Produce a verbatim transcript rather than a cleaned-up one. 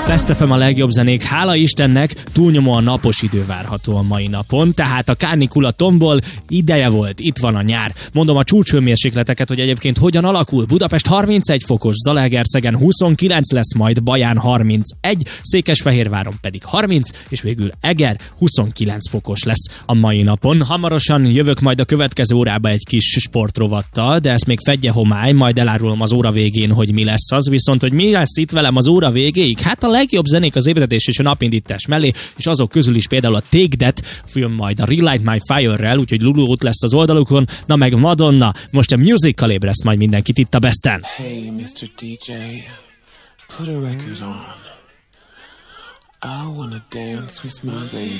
Best ef em a legjobb zenék, hála Istennek, túlnyomóan napos idő várható a mai napon, tehát a kánikula tombol, ideje volt, itt van a nyár. Mondom a csúcshőmérsékleteket, hogy egyébként hogyan alakul. Budapest harmincegy fokos, Zalaegerszegen huszonkilenc lesz, majd Baján harmincegy, Székesfehérváron pedig harminc, és végül Eger huszonkilenc fokos lesz a mai napon. Hamarosan jövök majd a következő órába egy kis sportrovattal, de ezt még fedje homály, majd elárulom az óra végén, hogy mi lesz az, viszont hogy mi lesz itt velem az óra végéig? Hát a legjobb zenék az ébredés és a napindítás mellé, és azok közül is például a Take That film majd a Relight My Fire-rel, úgyhogy Lulu ott lesz az oldalukon, na meg Madonna, most a Musical ébreszt majd mindenkit itt a Besten. Hey, mister dé dzsé, put a record on. I wanna dance with my baby.